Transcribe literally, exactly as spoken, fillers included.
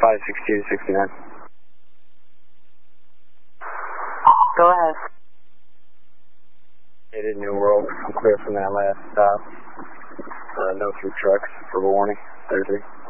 five six two to sixty-nine. Go ahead. It New World. I'm clear from that last stop. Uh, no through trucks for warning. thirty-three.